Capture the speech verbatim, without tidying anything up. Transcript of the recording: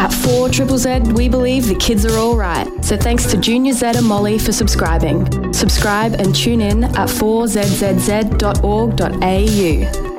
At four Z Z, we believe the kids are all right. So thanks to Junior Z and Molly for subscribing. Subscribe and tune in at four z z z dot org dot a u.